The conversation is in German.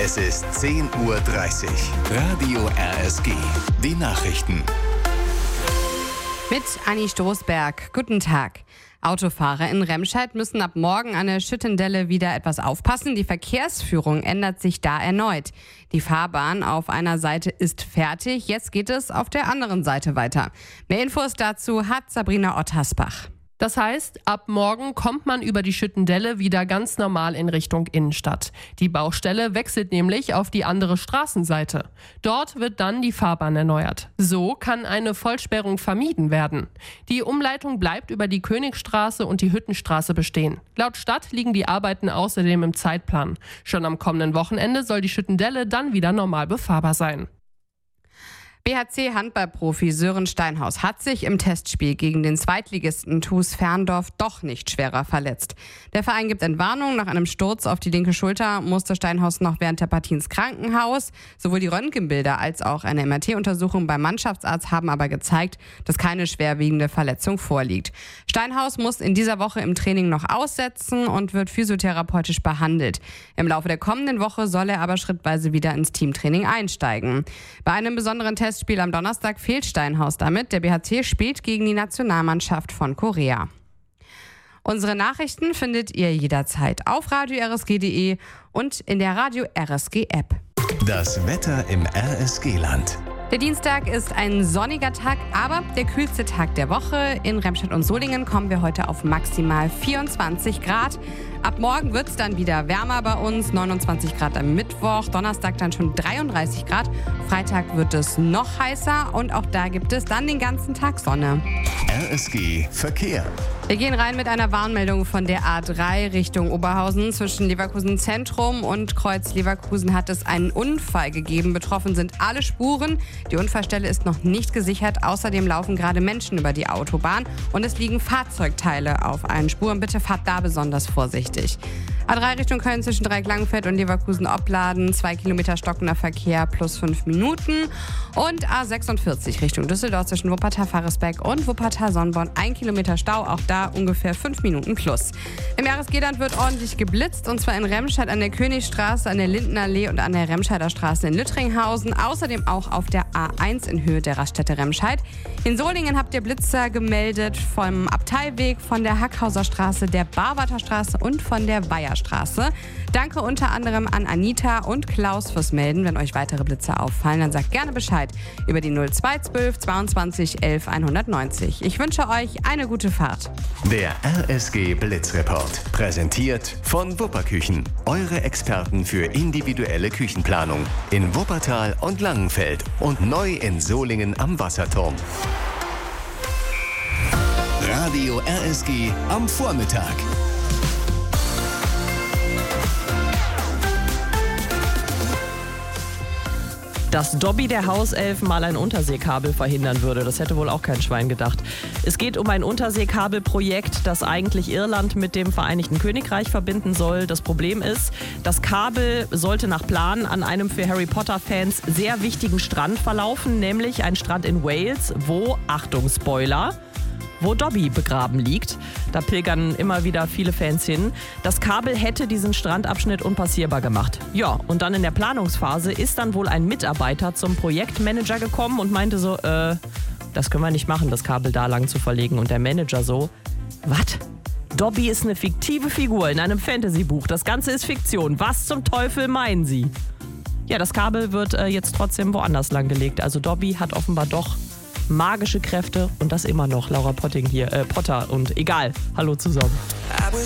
Es ist 10:30 Uhr. Radio RSG. Die Nachrichten. Mit Anni Stoßberg. Guten Tag. Autofahrer in Remscheid müssen ab morgen an der Schüttendelle wieder etwas aufpassen. Die Verkehrsführung ändert sich da erneut. Die Fahrbahn auf einer Seite ist fertig. Jetzt geht es auf der anderen Seite weiter. Mehr Infos dazu hat Sabrina Ottersbach. Das heißt, ab morgen kommt man über die Schüttendelle wieder ganz normal in Richtung Innenstadt. Die Baustelle wechselt nämlich auf die andere Straßenseite. Dort wird dann die Fahrbahn erneuert. So kann eine Vollsperrung vermieden werden. Die Umleitung bleibt über die Königstraße und die Hüttenstraße bestehen. Laut Stadt liegen die Arbeiten außerdem im Zeitplan. Schon am kommenden Wochenende soll die Schüttendelle dann wieder normal befahrbar sein. BHC-Handballprofi Sören Steinhaus hat sich im Testspiel gegen den Zweitligisten TuS Ferndorf doch nicht schwerer verletzt. Der Verein gibt Entwarnung. Nach einem Sturz auf die linke Schulter musste Steinhaus noch während der Partie ins Krankenhaus. Sowohl die Röntgenbilder als auch eine MRT-Untersuchung beim Mannschaftsarzt haben aber gezeigt, dass keine schwerwiegende Verletzung vorliegt. Steinhaus muss in dieser Woche im Training noch aussetzen und wird physiotherapeutisch behandelt. Im Laufe der kommenden Woche soll er aber schrittweise wieder ins Teamtraining einsteigen. Bei einem besonderen Testspiel am Donnerstag fehlt Steinhaus damit. Der BHC spielt gegen die Nationalmannschaft von Korea. Unsere Nachrichten findet ihr jederzeit auf radio-rsg.de und in der Radio RSG App. Das Wetter im RSG-Land. Der Dienstag ist ein sonniger Tag, aber der kühlste Tag der Woche. In Remscheid und Solingen kommen wir heute auf maximal 24 Grad. Ab morgen wird es dann wieder wärmer bei uns, 29 Grad am Mittwoch, Donnerstag dann schon 33 Grad. Freitag wird es noch heißer und auch da gibt es dann den ganzen Tag Sonne. RSG Verkehr. Wir gehen rein mit einer Warnmeldung von der A3 Richtung Oberhausen. Zwischen Leverkusen Zentrum und Kreuz Leverkusen hat es einen Unfall gegeben. Betroffen sind alle Spuren. Die Unfallstelle ist noch nicht gesichert. Außerdem laufen gerade Menschen über die Autobahn und es liegen Fahrzeugteile auf allen Spuren. Bitte fahrt da besonders vorsichtig. A3 Richtung Köln zwischen Dreieck-Langenfeld und Leverkusen-Opladen, 2 Kilometer stockender Verkehr plus 5 Minuten. Und A46 Richtung Düsseldorf zwischen Wuppertal-Faresbeck und Wuppertal-Sonnborn, 1 Kilometer Stau, auch da ungefähr 5 Minuten plus. Im RSG-Land wird ordentlich geblitzt, und zwar in Remscheid an der Königstraße, an der Lindenallee und an der Remscheider Straße in Lüttringhausen. Außerdem auch auf der A1 in Höhe der Raststätte Remscheid. In Solingen habt ihr Blitzer gemeldet vom Abteilweg, von der Hackhauser Straße, der Barwarter Straße und von der Weiherstraße. Danke unter anderem an Anita und Klaus fürs Melden. Wenn euch weitere Blitze auffallen, dann sagt gerne Bescheid über die 0212 22 11 190. Ich wünsche euch eine gute Fahrt. Der RSG Blitzreport. Präsentiert von Wupperküchen. Eure Experten für individuelle Küchenplanung. In Wuppertal und Langenfeld und neu in Solingen am Wasserturm. Radio RSG am Vormittag. Dass Dobby der Hauself mal ein Unterseekabel verhindern würde, das hätte wohl auch kein Schwein gedacht. Es geht um ein Unterseekabelprojekt, das eigentlich Irland mit dem Vereinigten Königreich verbinden soll. Das Problem ist, das Kabel sollte nach Plan an einem für Harry Potter-Fans sehr wichtigen Strand verlaufen, nämlich ein Strand in Wales, wo, Achtung Spoiler, wo Dobby begraben liegt. Da pilgern immer wieder viele Fans hin. Das Kabel hätte diesen Strandabschnitt unpassierbar gemacht. Ja, und dann in der Planungsphase ist dann wohl ein Mitarbeiter zum Projektmanager gekommen und meinte so, das können wir nicht machen, das Kabel da lang zu verlegen. Und der Manager so, was? Dobby ist eine fiktive Figur in einem Fantasy-Buch. Das Ganze ist Fiktion. Was zum Teufel meinen Sie? Ja, das Kabel wird jetzt trotzdem woanders lang gelegt. Also Dobby hat offenbar doch magische Kräfte und das immer noch. Laura Potter und egal. Hallo zusammen.